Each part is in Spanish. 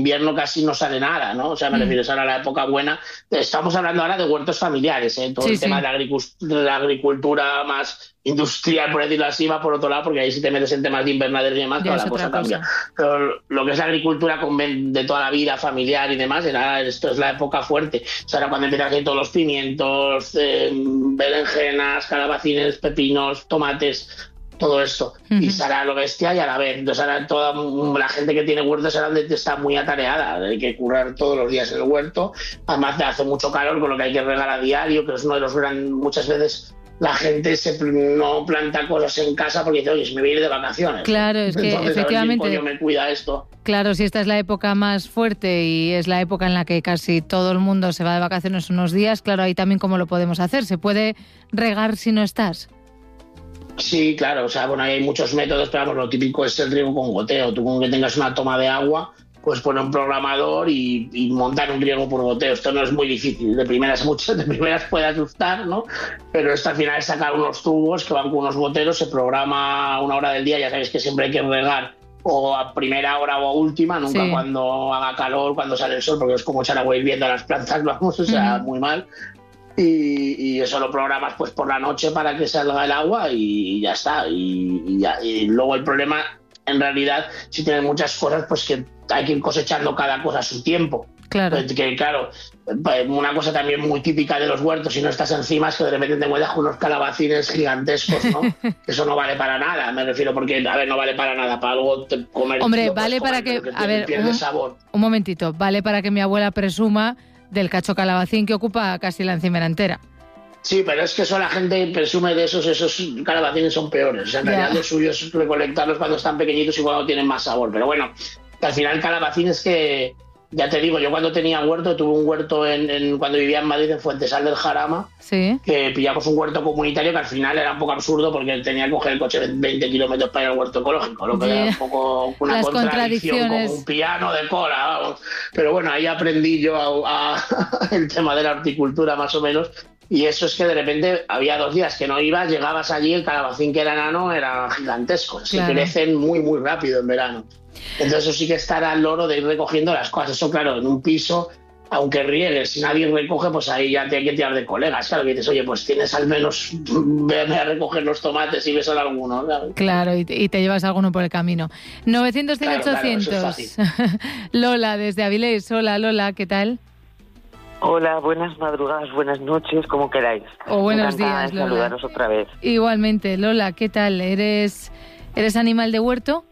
invierno casi no sale nada, ¿no? O sea, me refiero a la época buena. Estamos hablando ahora de huertos familiares, ¿eh? Todo el tema de la agricultura más industrial, por decirlo así, va por otro lado, porque ahí si te metes en temas de invernaderos y demás, toda la cosa cambia. Pero lo que es la agricultura de toda la vida, familiar y demás, esto es la época fuerte. O sea, ahora cuando empiezan a hacer todos los pimientos, berenjenas, calabacines, pepinos, tomates, todo esto. Y será lo bestia y a la vez. Entonces ahora toda la gente que tiene huertos ahora está muy atareada. Hay que currar todos los días en el huerto. Además hace mucho calor, con lo que hay que regar a diario, que es uno de los muchas veces la gente no planta cosas en casa porque dice, oye, si me voy a ir de vacaciones. Claro, es que entonces, efectivamente... a ver quién coño me cuida esto. Claro, si esta es la época más fuerte y es la época en la que casi todo el mundo se va de vacaciones unos días, claro, ahí también cómo lo podemos hacer. ¿Se puede regar si no estás? Sí, claro, o sea, bueno, hay muchos métodos, pero vamos, lo típico es el riego con goteo. Tú con que tengas una toma de agua, pues poner un programador y montar un riego por goteo. Esto no es muy difícil, de primeras puede asustar, ¿no? Pero esto al final es sacar unos tubos que van con unos goteros, se programa una hora del día, ya sabéis que siempre hay que regar o a primera hora o a última, nunca cuando haga calor, cuando sale el sol, porque es como echar agua hirviendo a las plantas, vamos, o sea, muy mal. Y eso lo programas pues por la noche para que salga el agua y ya está. Y luego el problema, en realidad, si tienes muchas cosas, pues que hay que ir cosechando cada cosa a su tiempo. Claro. Que claro, una cosa también muy típica de los huertos, si no estás encima, es que de repente te encuentras con unos calabacines gigantescos, ¿no? Eso no vale para nada, me refiero, porque, a ver, no vale para nada, para algo comer. Hombre, vale para que a ver, un momentito, vale para que mi abuela presuma del cacho calabacín que ocupa casi la encimera entera. Sí, pero es que eso la gente presume de esos calabacines son peores. O sea, en realidad lo suyo es recolectarlos cuando están pequeñitos y cuando tienen más sabor. Pero bueno, que al final calabacines que, ya te digo, yo cuando tenía huerto, tuve un huerto cuando vivía en Madrid, en Fuentesal del Jarama, que pillamos un huerto comunitario que al final era un poco absurdo porque tenía que coger el coche 20 kilómetros para ir al huerto ecológico, lo que era un poco una contradicción, como un piano de cola, vamos. Pero bueno, ahí aprendí yo el tema de la horticultura más o menos. Y eso es que de repente había 2 días que no ibas, llegabas allí, el calabacín que era enano era gigantesco. Claro. Se crecen muy, muy rápido en verano. Entonces eso sí que estará al loro de ir recogiendo las cosas. Eso, claro, en un piso, aunque riegues, si nadie recoge, pues ahí ya te hay que tirar de colegas. Claro, que dices, oye, pues tienes al menos, véame a recoger los tomates y ves a alguno. ¿Sabes? Claro, y te llevas alguno por el camino. 900, 800. Claro, Lola, desde Avilés. Hola, Lola, ¿qué tal? Hola, buenas madrugadas, buenas noches, como queráis. O buenos días, Lola. Saludaros otra vez. Igualmente, Lola, ¿qué tal? ¿Eres animal de huerto?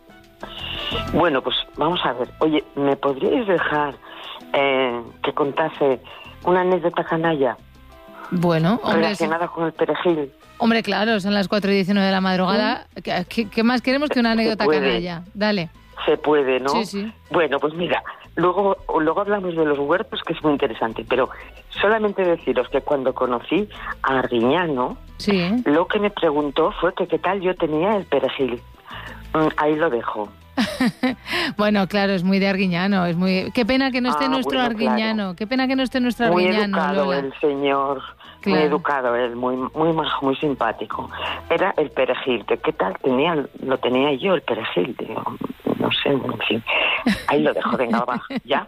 Bueno, pues vamos a ver. Oye, ¿me podríais dejar que contase una anécdota canalla? Bueno, hombre, relacionada con el perejil. Hombre, claro, son las 4:19 de la madrugada. ¿Qué más queremos que una anécdota canalla? Dale. Se puede, ¿no? Sí, sí. Bueno, pues mira, luego hablamos de los huertos, que es muy interesante, pero solamente deciros que cuando conocí a Arguiñano, lo que me preguntó fue que qué tal yo tenía el perejil. Ahí lo dejo. Bueno, claro, es muy de Arguiñano, es muy... Qué pena que no esté nuestro Arguiñano, claro. Qué pena que no esté nuestro Arguiñano, Lola. Muy educado el señor, claro. Muy educado él, muy majo, muy simpático. Era el perejil, que qué tal lo tenía yo el perejil, digo, no sé, en fin. Ahí lo dejo, venga, va, ya.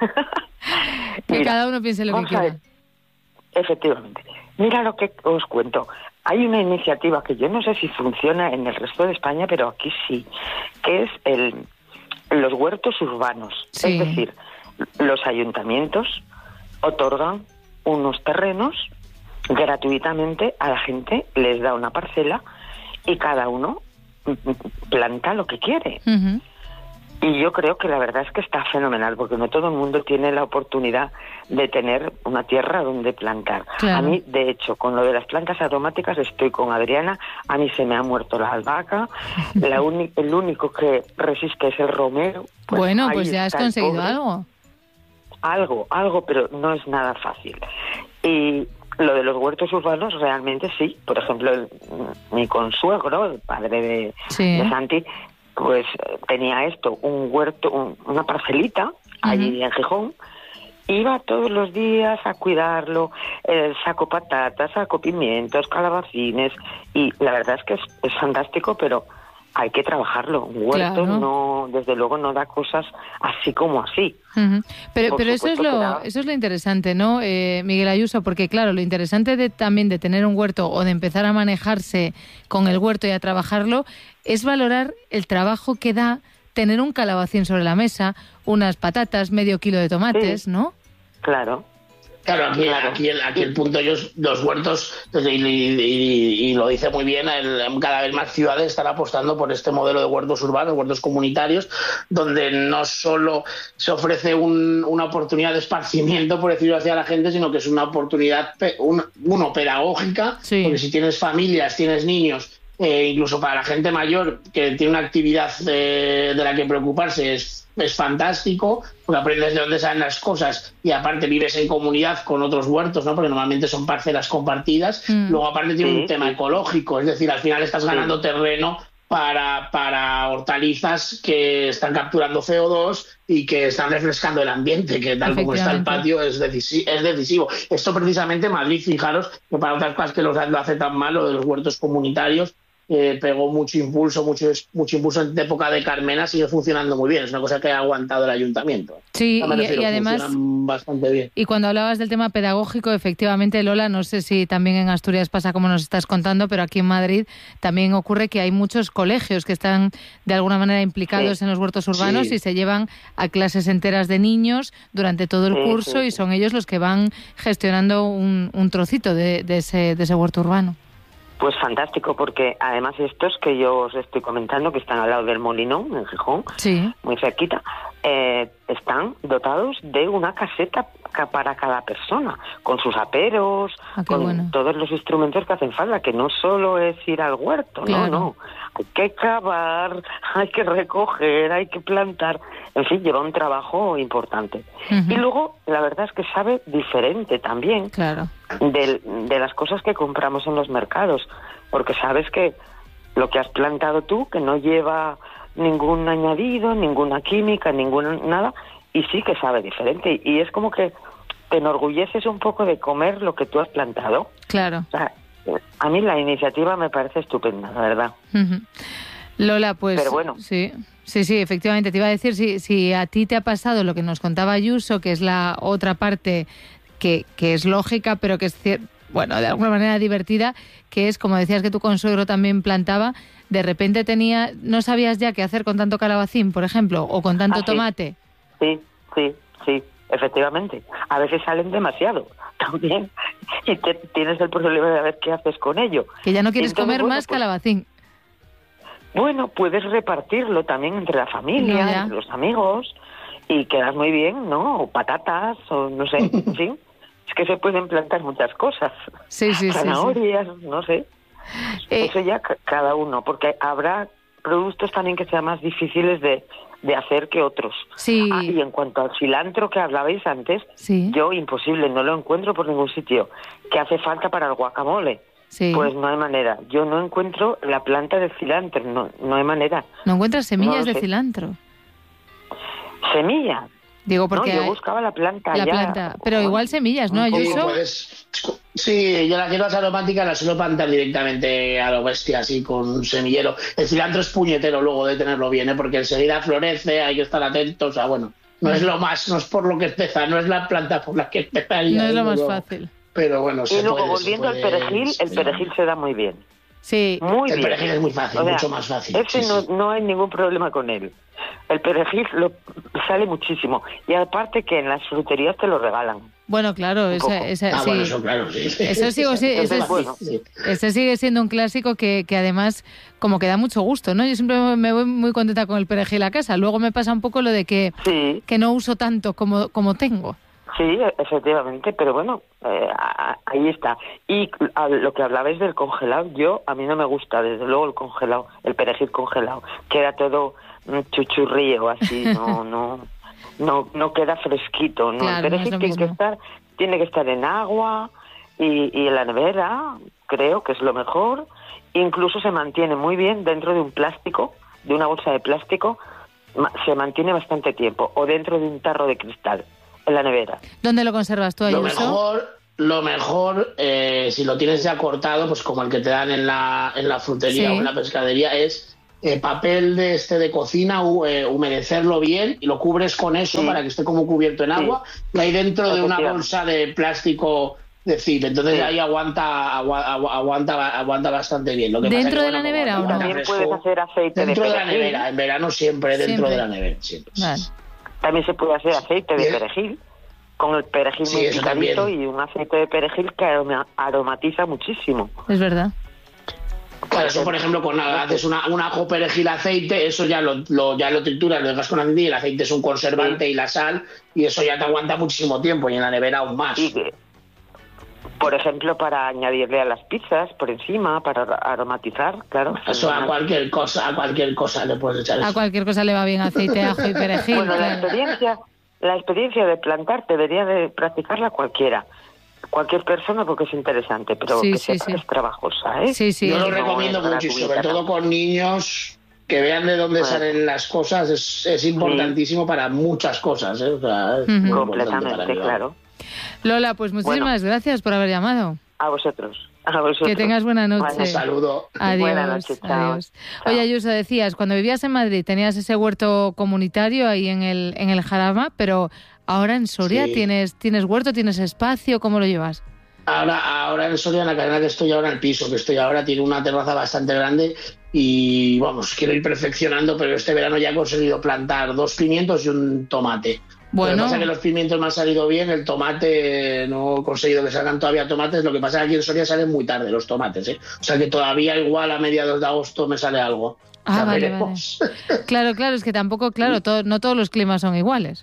Que cada uno piense lo que quiera. Efectivamente. Mira lo que os cuento. Hay una iniciativa que yo no sé si funciona en el resto de España, pero aquí sí, que es los huertos urbanos. Sí. Es decir, los ayuntamientos otorgan unos terrenos gratuitamente a la gente, les da una parcela y cada uno planta lo que quiere. Uh-huh. Y yo creo que la verdad es que está fenomenal, porque no todo el mundo tiene la oportunidad de tener una tierra donde plantar. Claro. A mí, de hecho, con lo de las plantas aromáticas estoy con Adriana. A mí se me ha muerto la albahaca. El único que resiste es el romero. Pues bueno, pues ya has conseguido algo. Algo, pero no es nada fácil. Y lo de los huertos urbanos realmente sí. Por ejemplo, mi consuegro, el padre de Santi, pues tenía un huerto, una parcelita allí en Gijón. Iba todos los días a cuidarlo, saco patatas, saco pimientos, calabacines, y la verdad es que es fantástico, pero hay que trabajarlo. Un huerto Claro. no, desde luego no da cosas así como así. Ujú. Pero Por eso es supuesto que da. eso es lo interesante, ¿no, Miguel Ayuso? Porque claro, lo interesante también de tener un huerto o de empezar a manejarse con el huerto y a trabajarlo es valorar el trabajo que da tener un calabacín sobre la mesa, unas patatas, medio kilo de tomates, Sí. ¿no? Claro. Claro, aquí el punto, los huertos, y lo dice muy bien, cada vez más ciudades están apostando por este modelo de huertos urbanos, huertos comunitarios, donde no solo se ofrece una oportunidad de esparcimiento, por decirlo así, a la gente, sino que es una oportunidad, pedagógica, Sí. porque si tienes familias, tienes niños, incluso para la gente mayor que tiene una actividad de la que preocuparse, es fantástico, porque aprendes de dónde salen las cosas y aparte vives en comunidad con otros huertos, ¿no? Porque normalmente son parcelas compartidas. Luego aparte tiene un tema ecológico, es decir, al final estás ganando terreno para hortalizas que están capturando CO2 y que están refrescando el ambiente, que tal como está el patio es decisivo. Esto precisamente Madrid, fijaros, que para otras cosas que lo hace tan mal, lo de los huertos comunitarios, pegó mucho impulso en época de Carmena, sigue funcionando muy bien, es una cosa que ha aguantado el ayuntamiento. Sí, y además funcionan bastante bien. Y cuando hablabas del tema pedagógico, efectivamente, Lola, no sé si también en Asturias pasa como nos estás contando, pero aquí en Madrid también ocurre que hay muchos colegios que están de alguna manera implicados en los huertos urbanos y se llevan a clases enteras de niños durante todo el curso y son ellos los que van gestionando un trocito de ese huerto urbano. Pues fantástico, porque además estos que yo os estoy comentando, que están al lado del Molinón, en Gijón, muy cerquita, están dotados de una caseta para cada persona, con sus aperos, con todos los instrumentos que hacen falta, que no solo es ir al huerto, no. Hay que cavar, hay que recoger, hay que plantar, en fin, lleva un trabajo importante. Y luego, la verdad es que sabe diferente también de las cosas que compramos en los mercados, porque sabes que lo que has plantado tú, que no lleva ningún añadido, ninguna química, nada, y sí que sabe diferente. Y es como que te enorgulleces un poco de comer lo que tú has plantado. Claro. O sea, a mí la iniciativa me parece estupenda, la verdad. Lola, pues pero bueno. Sí, efectivamente. Te iba a decir si a ti te ha pasado lo que nos contaba Ayuso, que es la otra parte que es lógica, pero que es de alguna manera divertida, que es, como decías que tu consuegro también plantaba, de repente no sabías ya qué hacer con tanto calabacín, por ejemplo, o con tanto tomate. Sí, efectivamente. A veces salen demasiado también y tienes el problema de ver qué haces con ello. Que ya no quieres comer más calabacín. Bueno, puedes repartirlo también entre la familia, entre los amigos, y quedas muy bien, ¿no? O patatas, o no sé, en fin. Es que se pueden plantar muchas cosas. Zanahorias, no sé. Eso ya cada uno, porque habrá productos también que sean más difíciles de hacer que otros. Sí. Y en cuanto al cilantro que hablabais antes, yo imposible, no lo encuentro por ningún sitio. ¿Qué hace falta para el guacamole? Pues no hay manera. Yo no encuentro la planta de cilantro, no hay manera. ¿No encuentras semillas de cilantro? ¿Semillas? Digo, porque yo buscaba la planta. Pero igual semillas, ¿no, Ayuso? Sí, yo las hierbas aromáticas las suelo plantar directamente a lo bestia, así con un semillero. El cilantro es puñetero luego de tenerlo bien, porque enseguida florece, hay que estar atentos, o sea, no es lo más, no es por lo que empieza, no es la planta por la que empezaría. No es lo más fácil. Pero bueno, y luego volviendo al perejil, el perejil se da muy bien. Sí. Muy bien. El perejil es muy fácil, mucho más fácil. No hay ningún problema con él. El perejil sale muchísimo. Y aparte que en las fruterías te lo regalan. Bueno, claro, eso claro, sí. Ese sigue siendo un clásico que además como que da mucho gusto, ¿no? Yo siempre me voy muy contenta con el perejil a casa. Luego me pasa un poco lo de que no uso tanto como tengo. Sí, efectivamente, pero bueno, ahí está. Y lo que hablabais del congelado, a mí no me gusta, desde luego, el congelado, el perejil congelado. Queda todo chuchurrío, así, no queda fresquito, ¿no? Claro, el perejil no tiene que estar en agua y en la nevera, creo que es lo mejor. Incluso se mantiene muy bien dentro de un plástico, de una bolsa de plástico, se mantiene bastante tiempo, o dentro de un tarro de cristal. En la nevera. ¿Dónde lo conservas tú, Ayuso? Lo mejor, si lo tienes ya cortado, pues como el que te dan en la frutería o en la pescadería, es papel de cocina, humedecerlo bien y lo cubres con eso para que esté como cubierto en agua y ahí dentro de una bolsa de plástico de zip, entonces ahí aguanta bastante bien. Lo que ¿Dentro pasa de la nevera o no? También puedes hacer aceite dentro de la perejil. nevera, en verano siempre dentro de la nevera. Siempre. Vale. También se puede hacer aceite de perejil, con el perejil muy eso picadito también. y un aceite de perejil que aromatiza muchísimo. Es verdad. Claro, eso por ejemplo, cuando haces un ajo, perejil, aceite, eso ya lo trituras, lo dejas con aceite y el aceite es un conservante y la sal, y eso ya te aguanta muchísimo tiempo y en la nevera aún más. Y por ejemplo, para añadirle a las pizzas por encima, para aromatizar, claro. Eso a cualquier cosa le puedes echar eso. A cualquier cosa le va bien aceite, ajo y perejil. Bueno, claro. la experiencia de plantar debería de practicarla cualquier persona porque es interesante, pero que sepa que es trabajosa, ¿eh? Sí, sí. Yo lo No recomiendo es mucho y sobre todo con niños que vean de dónde salen las cosas, es importantísimo para muchas cosas, ¿eh? O sea, es muy completamente, claro. Lola, pues muchísimas gracias por haber llamado. A vosotros. Que tengas buena noche. Un saludo. Adiós. Buena noche, chao. Adiós. Oye, Ayuso, decías, cuando vivías en Madrid tenías ese huerto comunitario ahí en el Jarama, pero ahora en Soria tienes huerto, tienes espacio, ¿cómo lo llevas? Ahora en Soria, en la cadena que estoy ahora, el piso que estoy ahora, tiene una terraza bastante grande y, vamos, quiero ir perfeccionando, pero este verano ya he conseguido plantar 2 pimientos y un tomate. Bueno. Lo que pasa es que los pimientos me han salido bien, el tomate no he conseguido que salgan todavía tomates, lo que pasa es que aquí en Soria salen muy tarde los tomates, ¿eh? O sea que todavía igual a mediados de agosto me sale algo. Ah, vale. Claro, es que tampoco, no todos los climas son iguales.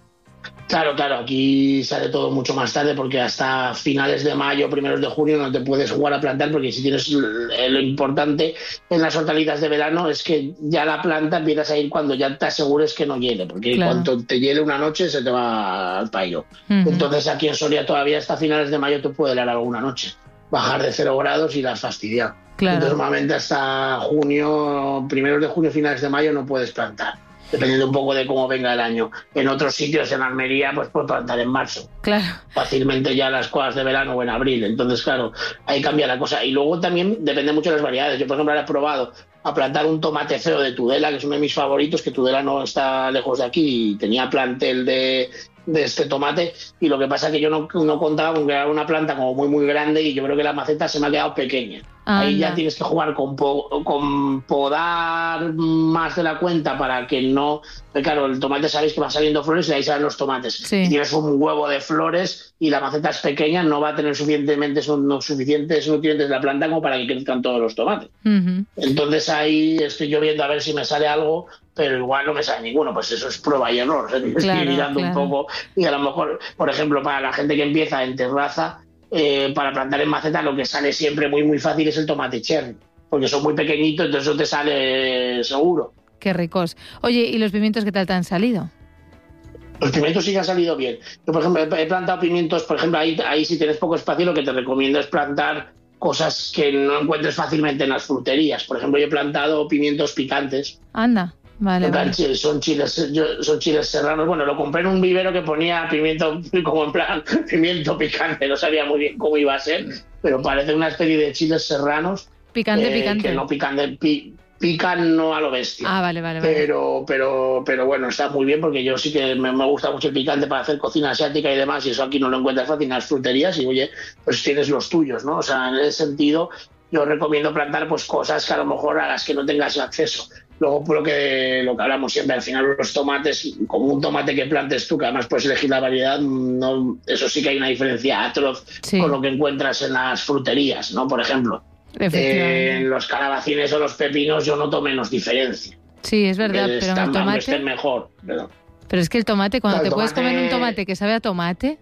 Claro, aquí sale todo mucho más tarde porque hasta finales de mayo, primeros de junio no te puedes jugar a plantar porque si tienes lo importante en las hortalizas de verano es que ya la planta empiezas a ir cuando ya te asegures que no hiele, porque cuando te hiele una noche se te va al pairo. Entonces aquí en Soria todavía hasta finales de mayo te puede helar alguna noche, bajar de 0 grados y las fastidiar. Entonces normalmente hasta junio, primeros de junio, finales de mayo no puedes plantar, dependiendo un poco de cómo venga el año. En otros sitios, en Almería, pues puedes plantar en marzo. Claro. Fácilmente ya las cosas de verano o en abril. Entonces, claro, ahí cambia la cosa. Y luego también depende mucho de las variedades. Yo, por ejemplo, ahora he probado a plantar un tomate feo de Tudela, que es uno de mis favoritos, que Tudela no está lejos de aquí y tenía plantel de este tomate, y lo que pasa es que yo no contaba con que era una planta como muy grande y yo creo que la maceta se me ha quedado pequeña. Ahí ya tienes que jugar con podar más de la cuenta para que no... Claro, el tomate sabéis que va saliendo flores y ahí salen los tomates. Si tienes un huevo de flores y la maceta es pequeña, no va a tener suficientes nutrientes la planta como para que crezcan todos los tomates. Entonces ahí estoy yo viendo a ver si me sale algo, pero igual no me sale ninguno. Pues eso es prueba y error. Estoy mirando un poco y a lo mejor, por ejemplo, para la gente que empieza en terraza, para plantar en maceta lo que sale siempre muy fácil es el tomate cherry, porque son muy pequeñitos, entonces eso te sale seguro. Qué ricos. Oye, ¿y los pimientos qué tal te han salido? Los pimientos sí que han salido bien. Yo, por ejemplo, he plantado pimientos, por ejemplo, ahí si tienes poco espacio, lo que te recomiendo es plantar cosas que no encuentres fácilmente en las fruterías. Por ejemplo, yo he plantado pimientos picantes. Anda. Vale. Son chiles serranos. Bueno, lo compré en un vivero que ponía pimiento, como en plan pimiento picante. No sabía muy bien cómo iba a ser, pero parece una especie de chiles serranos. Picante. Que no pican no a lo bestia. Ah, vale. Pero bueno, está muy bien porque yo sí que me gusta mucho el picante para hacer cocina asiática y demás, y eso aquí no lo encuentras fácil en las fruterías y oye, pues tienes los tuyos, ¿no? O sea, en ese sentido yo recomiendo plantar pues cosas que a lo mejor a las que no tengas acceso. Luego, por lo que hablamos siempre, al final los tomates, como un tomate que plantes tú, que además puedes elegir la variedad, no, eso sí que hay una diferencia atroz con lo que encuentras en las fruterías, ¿no? Por ejemplo, en los calabacines o los pepinos yo noto menos diferencia. Sí, es verdad, pero en el tomate... estén mejor. Pero es que el tomate, cuando te puedes comer un tomate que sabe a tomate...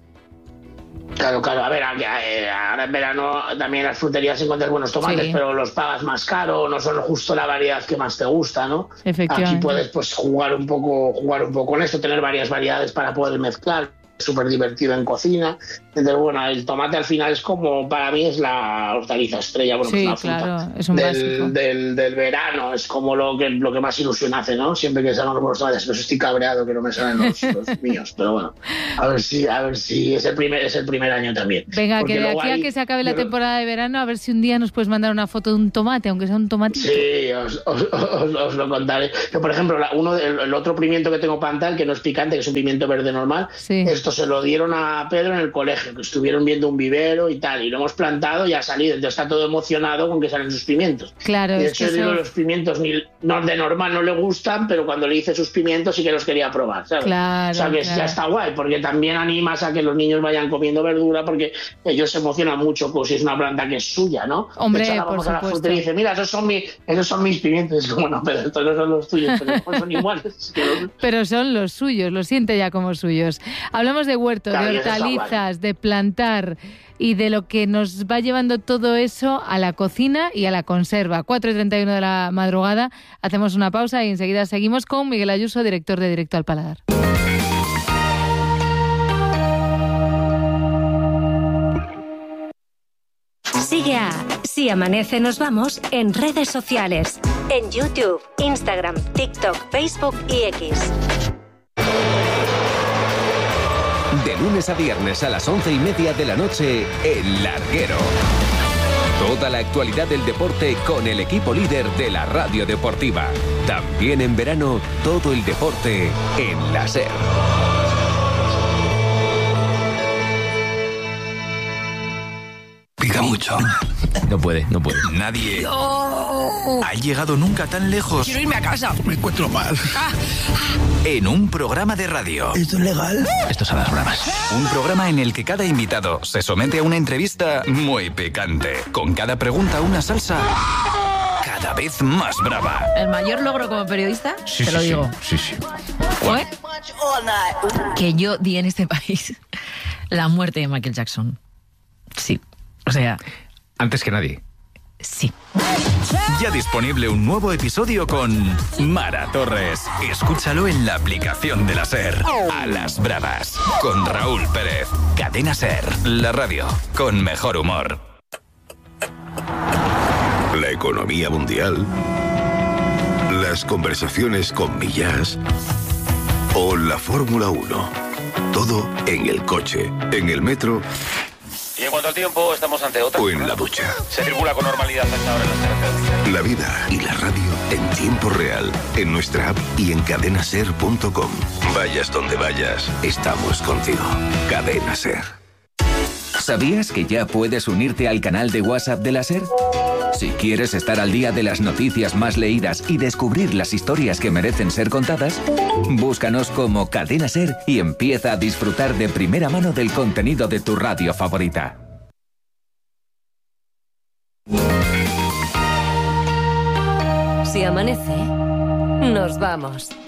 Claro. A ver, ahora en verano también en las fruterías encuentras buenos tomates, pero los pagas más caro, no son justo la variedad que más te gusta, ¿no? Efectivamente. Aquí puedes pues jugar un poco con esto, tener varias variedades para poder mezclar. súper divertido en cocina. Entonces, bueno, el tomate al final es como, para mí es la hortaliza estrella, bueno, sí, pues la claro, fruta es un básico. del verano, es como lo que más ilusión hace, ¿no? Siempre que salgan los tomates, pero estoy cabreado que no me salen los míos, pero bueno, a ver si es el primer año también. Venga, que de aquí a que se acabe la temporada de verano, a ver si un día nos puedes mandar una foto de un tomate, aunque sea un tomatito. Sí, os lo contaré. Que, por ejemplo, el otro pimiento que tengo plantal, que no es picante, que es un pimiento verde normal, sí. Esto se lo dieron a Pedro en el colegio, que estuvieron viendo un vivero y tal, y lo hemos plantado y ha salido. Entonces está todo emocionado con que salen sus pimientos. Claro, y de hecho, los pimientos de normal no le gustan, pero cuando le hice sus pimientos sí que los quería probar, ¿sabes? Claro, o sea que ya está guay, porque también animas a que los niños vayan comiendo verdura, porque ellos se emocionan mucho si es una planta que es suya, ¿no? Hombre, de hecho, vamos a la fruta y dice, mira, esos son mis pimientos. Es como, no, pero estos no son los tuyos, pero son iguales. Pero son los suyos, los siente ya como suyos. Hablamos de huerto, claro, de hortalizas, de plantar y de lo que nos va llevando todo eso a la cocina y a la conserva. 4:31 de la madrugada, hacemos una pausa y enseguida seguimos con Miguel Ayuso, director de Directo al Paladar. Sigue a Si Amanece Nos Vamos en redes sociales, en YouTube, Instagram, TikTok, Facebook y X. De lunes a viernes a las 11:30 de la noche, El Larguero. Toda la actualidad del deporte con el equipo líder de la radio deportiva. También en verano, todo el deporte en la SER. Pica mucho. No puede. Nadie ha llegado nunca tan lejos. Quiero irme a casa. Me encuentro mal. En un programa de radio. ¿Esto es legal? Esto es a las bravas. Un programa en el que cada invitado se somete a una entrevista muy picante. Con cada pregunta una salsa cada vez más brava. El mayor logro como periodista, Sí, te lo digo. Sí. Fue que yo di en este país la muerte de Michael Jackson. Sí. O sea... Antes que nadie. Sí. Ya disponible un nuevo episodio con Mara Torres. Escúchalo en la aplicación de la SER. A las bravas. Con Raúl Pérez. Cadena SER. La radio con mejor humor. La economía mundial. Las conversaciones con Millás. O la Fórmula 1. Todo en el coche, en el metro. Y en cuanto al tiempo, estamos ante otra. O en la ducha. Se circula con normalidad hasta ahora en las carreteras. La vida y la radio en tiempo real. En nuestra app y en cadenaser.com. Vayas donde vayas, estamos contigo. Cadena SER. ¿Sabías que ya puedes unirte al canal de WhatsApp de la SER? Si quieres estar al día de las noticias más leídas y descubrir las historias que merecen ser contadas, búscanos como Cadena SER y empieza a disfrutar de primera mano del contenido de tu radio favorita. Si amanece, nos vamos.